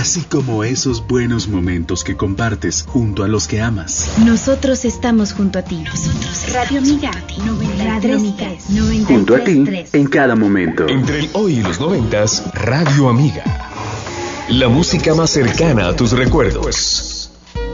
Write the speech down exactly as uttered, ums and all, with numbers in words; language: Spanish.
así como esos buenos momentos que compartes junto a los que amas. Nosotros estamos junto a ti. Nosotros Radio Amiga, noventa y tres, junto a ti en cada momento. Entre el hoy y los noventas, Radio Amiga. La música más cercana a tus recuerdos.